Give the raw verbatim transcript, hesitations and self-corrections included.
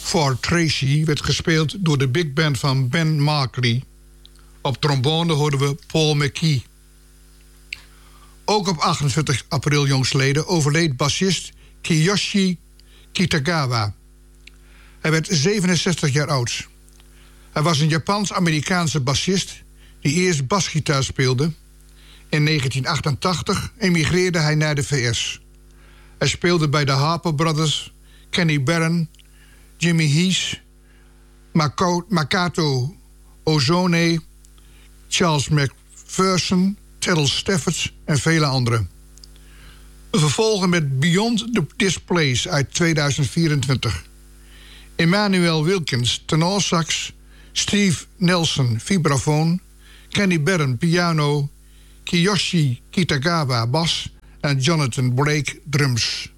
For Tracy werd gespeeld door de big band van Ben Markley. Op trombone hoorden we Paul McKee. Ook op achtentwintig april jongstleden overleed bassist Kiyoshi Kitagawa. Hij werd zevenenzestig jaar oud. Hij was een Japans-Amerikaanse bassist die eerst basgitaar speelde. In negentien achtentachtig emigreerde hij naar de V S. Hij speelde bij de Harper Brothers, Kenny Barron, Jimmy Heath, Mako- Makato Ozone, Charles McPherson, Terrell Stafford en vele anderen. We vervolgen met Beyond the Displays uit tweeduizend vierentwintig. Emmanuel Wilkins, tenorsax, Steve Nelson, vibrafoon, Kenny Barron, piano, Kiyoshi Kitagawa, bas en Jonathan Blake, drums.